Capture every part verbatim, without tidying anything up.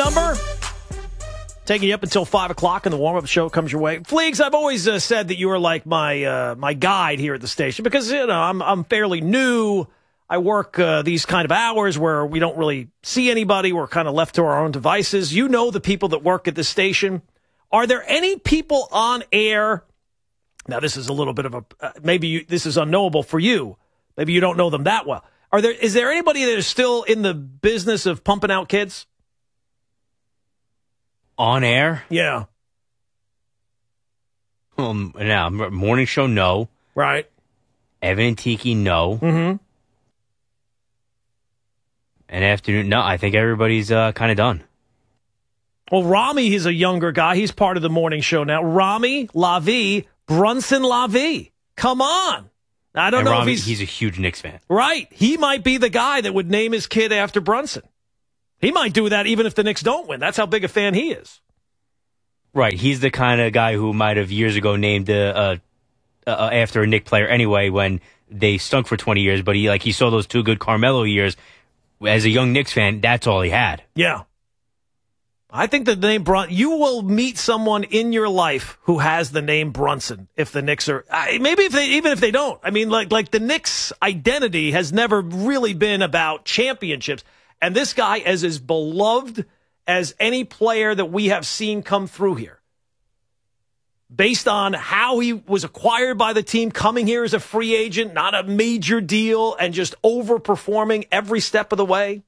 number. Taking you up until five o'clock, and the warm-up show comes your way. Fleegs, I've always uh, said that you are like my uh, my guide here at the station because, you know, I'm, I'm fairly new. I work uh, these kind of hours where we don't really see anybody. We're kind of left to our own devices. You know the people that work at this station. Are there any people on air? Now, this is a little bit of a uh, maybe you, this is unknowable for you. Maybe you don't know them that well. Are there? Is there anybody that is still in the business of pumping out kids? On air? Yeah. Um, now, morning show, no. Right. Evan and Tiki, no. Mm-hmm. And afternoon, no. I think everybody's uh, kind of done. Well, Rami is a younger guy. He's part of the morning show now. Rami Lavi, Brunson Lavi. Come on. I don't and know Rami, if he's... He's a huge Knicks fan. Right. He might be the guy that would name his kid after Brunson. He might do that even if the Knicks don't win. That's how big a fan he is. Right. He's the kind of guy who might have years ago named a, uh, uh, after a Knicks player anyway when they stunk for twenty years. But he like he saw those two good Carmelo years. As a young Knicks fan, that's all he had. Yeah. I think the name Brunson, you will meet someone in your life who has the name Brunson if the Knicks are, maybe if they, even if they don't. I mean, like, like the Knicks identity has never really been about championships. And this guy is as beloved as any player that we have seen come through here. Based on how he was acquired by the team, coming here as a free agent, not a major deal, and just overperforming every step of the way.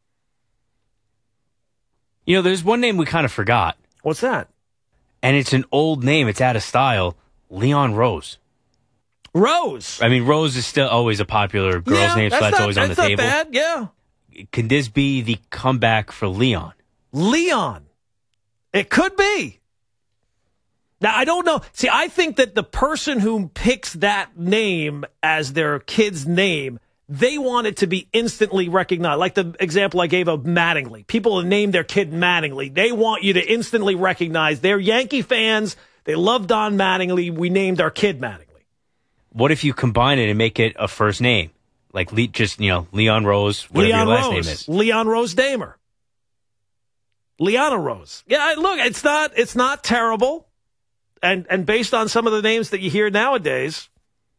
You know, there's one name we kind of forgot. What's that? And it's an old name. It's out of style. Leon Rose. Rose. I mean, Rose is still always a popular girl's yeah, name, so that's, that's not, always on that's the not table. Bad. Yeah. Can this be the comeback for Leon? Leon. It could be. Now, I don't know. See, I think that the person who picks that name as their kid's name, they want it to be instantly recognized. Like the example I gave of Mattingly. People name their kid Mattingly. They want you to instantly recognize they're Yankee fans. They love Don Mattingly. We named our kid Mattingly. What if you combine it and make it a first name? Like Le- just, you know, Leon Rose, whatever Leon your last Rose. name is. Leon Rose Damer. Leona Rose. Yeah, look, it's not it's not terrible. And and based on some of the names that you hear nowadays,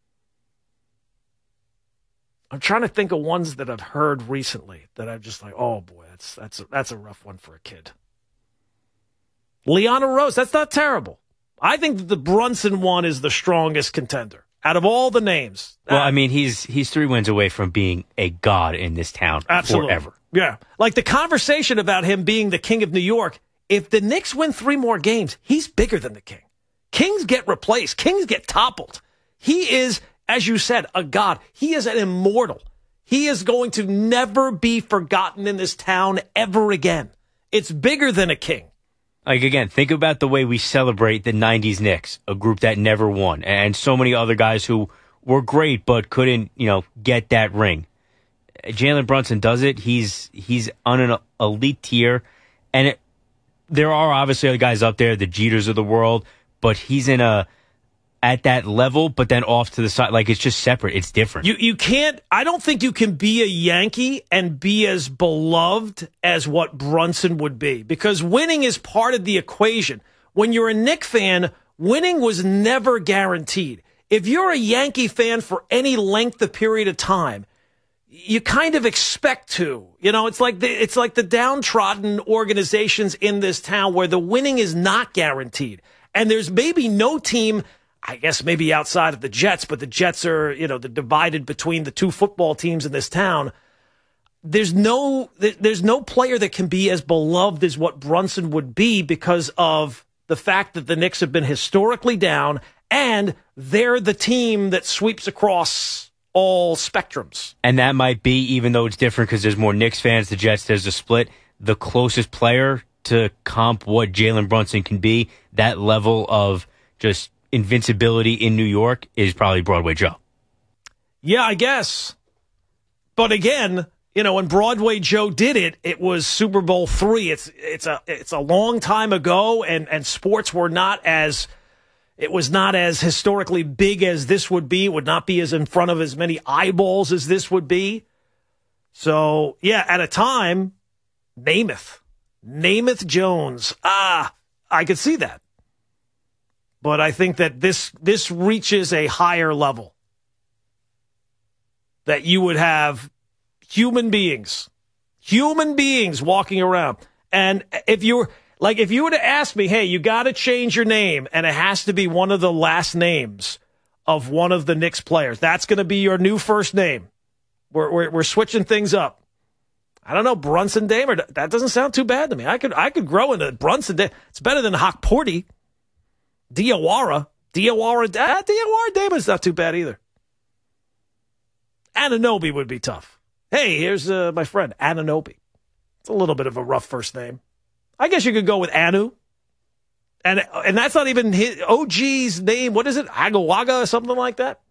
I'm trying to think of ones that I've heard recently that I'm just like, oh boy, that's that's a, that's a rough one for a kid. Leona Rose, that's not terrible. I think that the Brunson one is the strongest contender out of all the names. Well, I mean, he's he's three wins away from being a god in this town Absolutely. forever. Yeah. Like the conversation about him being the king of New York, if the Knicks win three more games, he's bigger than the king. Kings get replaced. Kings get toppled. He is, as you said, a god. He is an immortal. He is going to never be forgotten in this town ever again. It's bigger than a king. Like, again, think about the way we celebrate the nineties Knicks, a group that never won, and so many other guys who were great but couldn't, you know, get that ring. Jalen Brunson does it. He's he's on an elite tier, and it, there are obviously other guys up there, the Jeters of the world, but he's in a at that level, but then off to the side. Like, it's just separate. It's different. You you can't, I don't think you can be a Yankee and be as beloved as what Brunson would be, because winning is part of the equation. When you're a Knicks fan, winning was never guaranteed. If you're a Yankee fan for any length of period of time, you kind of expect to. You know, it's like the, it's like the downtrodden organizations in this town where the winning is not guaranteed. And there's maybe no team, I guess maybe outside of the Jets, but the Jets are, you know, they're divided between the two football teams in this town. There's no, there's no player that can be as beloved as what Brunson would be because of the fact that the Knicks have been historically down and they're the team that sweeps across all spectrums. And that might be, even though it's different because there's more Knicks fans, the Jets, there's a split, the closest player to comp what Jalen Brunson can be, that level of just invincibility in New York, is probably Broadway Joe. Yeah, I guess. But again, you know, when Broadway Joe did it, it was Super Bowl three. It's it's a it's a long time ago, and, and sports were not as it was not as historically big as this would be. It would not be as in front of as many eyeballs as this would be. So yeah, at a time, Namath. Namath Jones. Ah, I could see that. But I think that this this reaches a higher level. That you would have human beings, human beings walking around. And if you were, like, if you were to ask me, hey, you got to change your name, and it has to be one of the last names of one of the Knicks players. That's going to be your new first name. We're, we're, we're switching things up. I don't know, Brunson Damer. That doesn't sound too bad to me. I could I could grow into Brunson Damer. It's better than Hawkporty. Diawara. Diawara. Ah, Diawara Damer's not too bad either. Anunoby would be tough. Hey, here's uh, my friend, Anunoby. It's a little bit of a rough first name. I guess you could go with Anu. And and that's not even his, O G's name. What is it? Agawaga or something like that?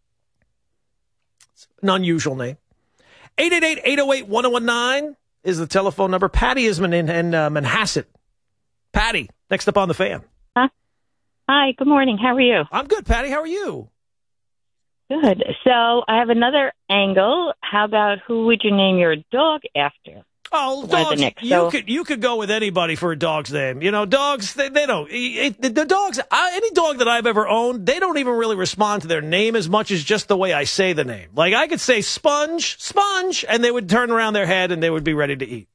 It's an unusual name. eight eight eight, eight oh eight, one oh one nine is the telephone number. Patty is in, in uh, Manhasset. Patty, next up on the Fan. Huh? Hi, good morning. How are you? I'm good, Patty. How are you? Good. So I have another angle. How about who would you name your dog after? Oh, dogs, you so, could you could go with anybody for a dog's name. You know, dogs, they, they don't. It, the, the dogs, I, any dog that I've ever owned, they don't even really respond to their name as much as just the way I say the name. Like, I could say Sponge, Sponge, and they would turn around their head and they would be ready to eat.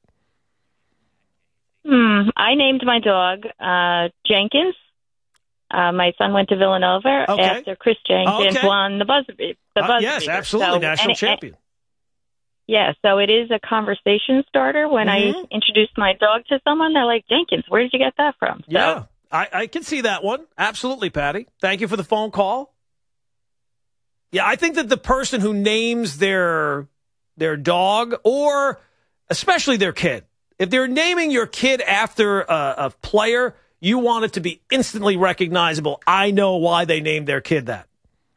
Hmm. I named my dog uh, Jenkins. Uh, my son went to Villanova okay. after Chris Jenkins okay. won the buzzer beater. The buzzer uh, yes, beater. absolutely, so, national and, champion. And, yeah, so it is a conversation starter. When mm-hmm. I introduced my dog to someone, they're like, Jenkins, where did you get that from? So, yeah, I, I can see that one. Absolutely, Patty. Thank you for the phone call. Yeah, I think that the person who names their their dog, or especially their kid, if they're naming your kid after a, a player, you want it to be instantly recognizable. I know why they named their kid that.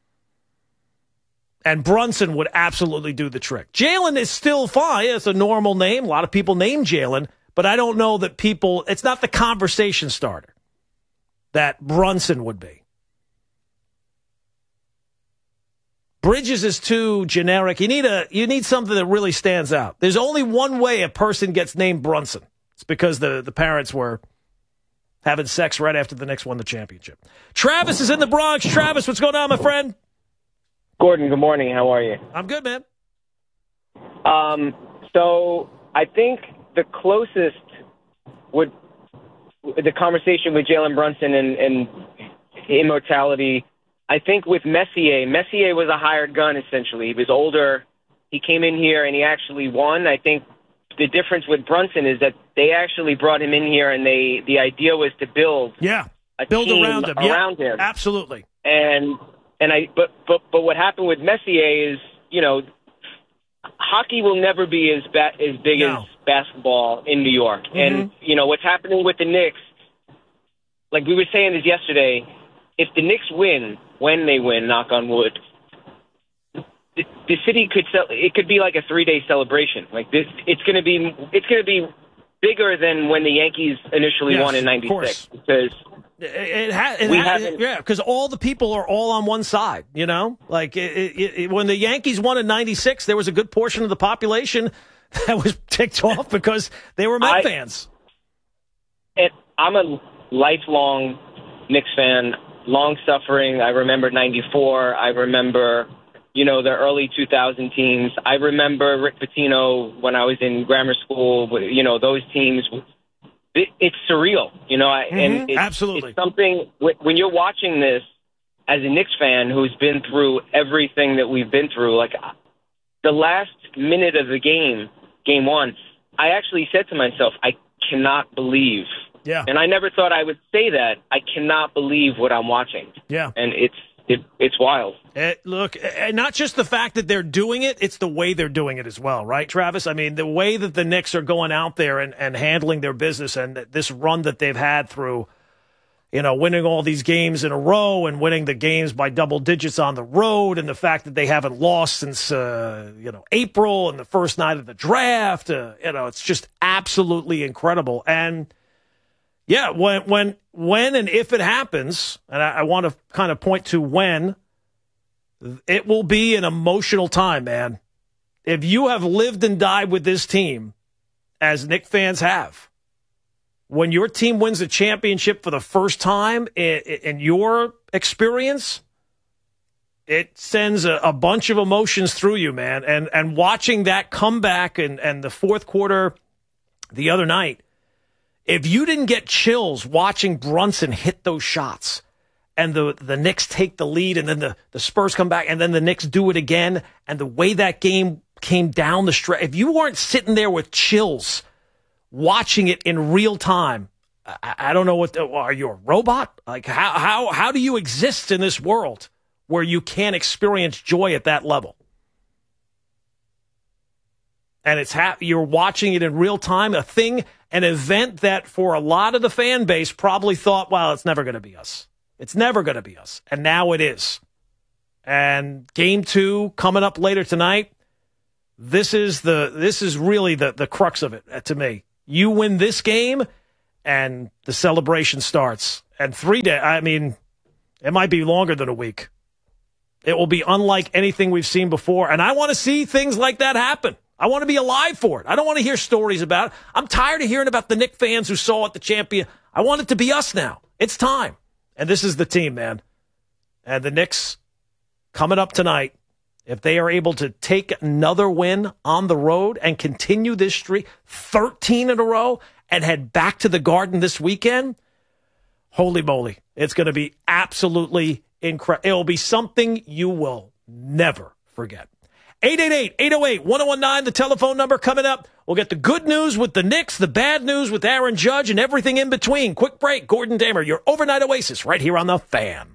And Brunson would absolutely do the trick. Jalen is still fine. It's a normal name. A lot of people name Jalen, but I don't know that people, it's not the conversation starter that Brunson would be. Bridges is too generic. You need a you need something that really stands out. There's only one way a person gets named Brunson. It's because the, the parents were having sex right after the Knicks won the championship. Travis is in the Bronx. Travis, what's going on, my friend? Gordon, good morning. How are you? I'm good, man. Um, so I think the closest would the conversation with Jalen Brunson and, and immortality, I think with Messier. Messier was a hired gun, essentially. He was older. He came in here and he actually won. I think the difference with Brunson is that they actually brought him in here and they the idea was to build yeah a build team around him. Around yeah, him. Absolutely. And and I but, but but what happened with Messier is, you know, hockey will never be as ba- as big no. as basketball in New York. Mm-hmm. And you know what's happening with the Knicks, like we were saying this yesterday, if the Knicks win, when they win, knock on wood, the, the city could sell, it could be like a three-day celebration. Like this, it's going to be it's going to be bigger than when the Yankees initially yes, won in ninety-six, because it, it, ha- it we ha- haven't. Yeah, because all the people are all on one side. You know, like it, it, it, when the Yankees won in ninety-six, there was a good portion of the population that was ticked off because they were Met I, fans. And I'm a lifelong Knicks fan. Long suffering. I remember ninety-four. I remember, you know, the early two thousand teams. I remember Rick Pitino when I was in grammar school. You know, those teams. It, it's surreal, you know, Mm-hmm. and it's, absolutely. it's something when you're watching this as a Knicks fan who's been through everything that we've been through. Like the last minute of the game, game one, I actually said to myself, I cannot believe. Yeah. And I never thought I would say that. I cannot believe what I'm watching. Yeah. And it's it, it's wild. It, look, and not just the fact that they're doing it, it's the way they're doing it as well, right, Travis? I mean, the way that the Knicks are going out there and, and handling their business and this run that they've had through, you know, winning all these games in a row and winning the games by double digits on the road, and the fact that they haven't lost since, uh, you know, April and the first night of the draft. Uh, you know, it's just absolutely incredible. And yeah, when when when and if it happens, and I, I want to kind of point to when, it will be an emotional time, man. If you have lived and died with this team, as Knicks fans have, when your team wins a championship for the first time in, in your experience, it sends a, a bunch of emotions through you, man. And and watching that comeback and, and the fourth quarter the other night, if you didn't get chills watching Brunson hit those shots and the, the Knicks take the lead and then the, the Spurs come back and then the Knicks do it again, and the way that game came down the stretch, if you weren't sitting there with chills watching it in real time, I, I don't know what, the, are you a robot? Like how, how, how do you exist in this world where you can't experience joy at that level? And it's ha- you're watching it in real time, a thing, an event that for a lot of the fan base probably thought, well, it's never going to be us. It's never going to be us. And now it is. And game two coming up later tonight. This is the this is really the, the crux of it uh, to me. You win this game and the celebration starts. And three days, I mean, it might be longer than a week. It will be unlike anything we've seen before. And I want to see things like that happen. I want to be alive for it. I don't want to hear stories about it. I'm tired of hearing about the Knicks fans who saw it, the champion. I want it to be us now. It's time. And this is the team, man. And the Knicks coming up tonight, if they are able to take another win on the road and continue this streak, thirteen in a row, and head back to the Garden this weekend, holy moly, it's going to be absolutely incredible. It will be something you will never forget. eight eight eight, eight oh eight, one oh one nine, the telephone number coming up. We'll get the good news with the Knicks, the bad news with Aaron Judge, and everything in between. Quick break. Gordon Damer, your overnight oasis right here on The Fan.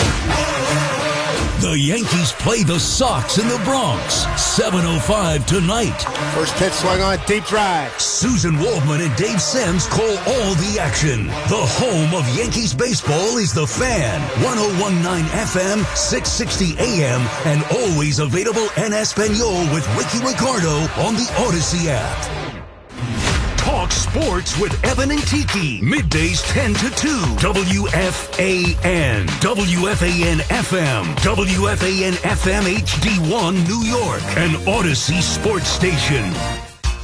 The Yankees play the Sox in the Bronx. seven oh five tonight. First pitch swung on, deep drive. Susan Waldman and Dave Sims call all the action. The home of Yankees baseball is The Fan. ten nineteen F M, six sixty A M, and always available en Espanol with Ricky Ricardo on the Odyssey app. Talk sports with Evan and Tiki. Middays ten to two. W F A N. W F A N F M. W F A N F M H D one New York. An Odyssey sports station.